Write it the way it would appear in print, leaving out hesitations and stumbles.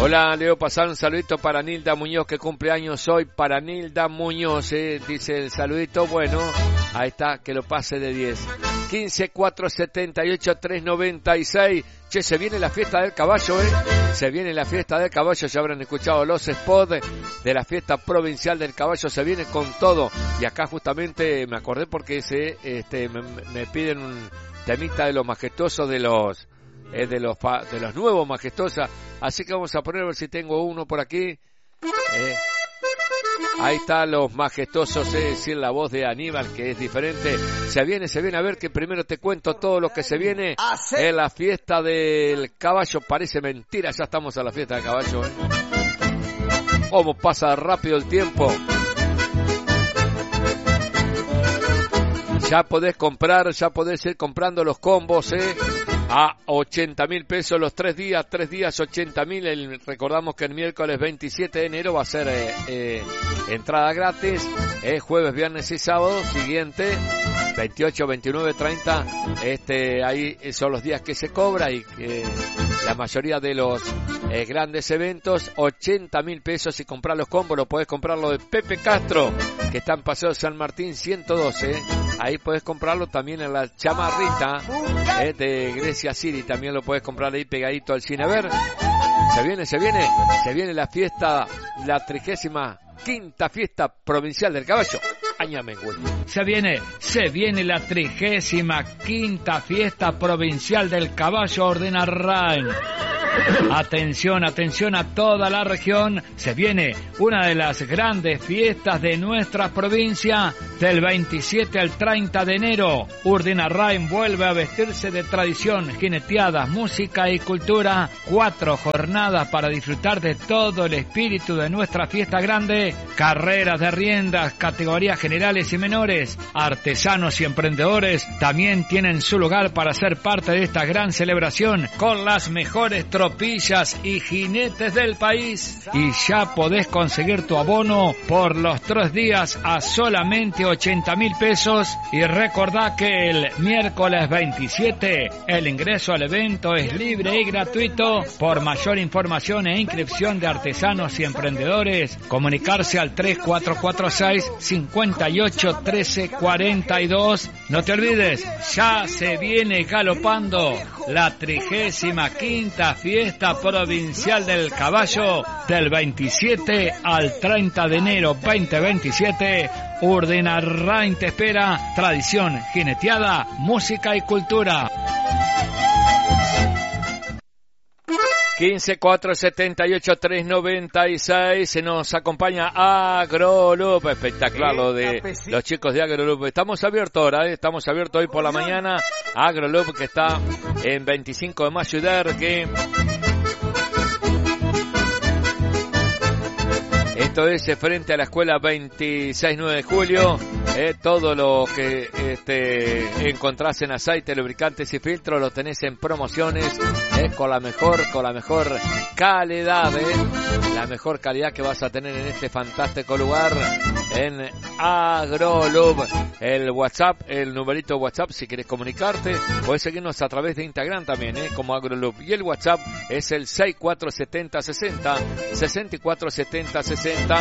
Hola, Leo, pasar un saludito para Nilda Muñoz, que cumple años hoy. Para Nilda Muñoz, dice el saludito. Bueno, ahí está, que lo pase de 10. 15-478-396. Che, se viene la fiesta del caballo, Se viene la fiesta del caballo. Ya habrán escuchado los spots de la fiesta provincial del caballo. Se viene con todo. Y acá justamente me acordé porque me piden un temita de los majestuosos de los nuevos majestuosos. Así que vamos a poner a ver si tengo uno por aquí. Ahí está los majestuosos, es decir, la voz de Aníbal, que es diferente. Se viene, a ver que primero te cuento todo lo que se viene en la fiesta del caballo. Parece mentira, ya estamos a la fiesta del caballo, Cómo pasa rápido el tiempo. Ya podés ir comprando los combos, a 80.000 pesos los 3 días, 80.000. Recordamos que el miércoles 27 de enero va a ser entrada gratis, jueves, viernes y sábado siguiente, 28, 29, 30, ahí son los días que se cobra y la mayoría de los grandes eventos, 80.000 pesos. Y comprar los combos, lo podés comprarlo de Pepe Castro, que está en Paseo San Martín 112, ahí podés comprarlo también en la Chamarrita, de Grecia City, también lo podés comprar ahí pegadito al cine. A ver, se viene la fiesta, la 35ª fiesta provincial del caballo. Se viene la 35ª fiesta provincial del caballo, ordena RAIN. Atención a toda la región. Se viene una de las grandes fiestas de nuestra provincia del 27 al 30 de enero. Ordena RAIN vuelve a vestirse de tradición, jineteadas, música y cultura. 4 jornadas para disfrutar de todo el espíritu de nuestra fiesta grande. Carreras de riendas, categorías generales y menores. Artesanos y emprendedores también tienen su lugar para ser parte de esta gran celebración con las mejores tropillas y jinetes del país. Y ya podés conseguir tu abono por los 3 días a solamente 80.000 pesos. Y recordá que el miércoles 27 el ingreso al evento es libre y gratuito. Por mayor información e inscripción de artesanos y emprendedores, comunicarse al 3446-581342. No te olvides, ya se viene galopando la 35ª fiesta provincial del caballo del 27 al 30 de enero 2027. Ordena RAIN te espera. Tradición, jineteada, música y cultura. 15-478-396. Se nos acompaña Agroloop. Espectacular lo de los chicos de Agroloop. Estamos abiertos ahora, estamos abiertos hoy por la mañana. Agroloop, que está en 25 de mayo de Erque. Esto es frente a la escuela 26-9 de julio. Todo lo que encontrás en aceite, lubricantes y filtros lo tenés en promociones, con la mejor calidad, la mejor calidad que vas a tener en este fantástico lugar en Agroloop. El WhatsApp, el numerito WhatsApp, si quieres comunicarte, puedes seguirnos a través de Instagram también, como Agroloop. Y el WhatsApp es el 647060 647060.